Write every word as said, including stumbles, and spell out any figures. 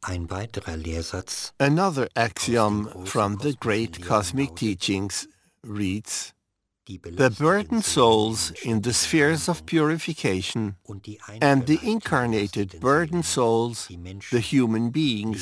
Ein weiterer Lehrsatz Another axiom from the great cosmic teachings reads, "The burdened souls in the spheres of purification and the incarnated burdened souls, the human beings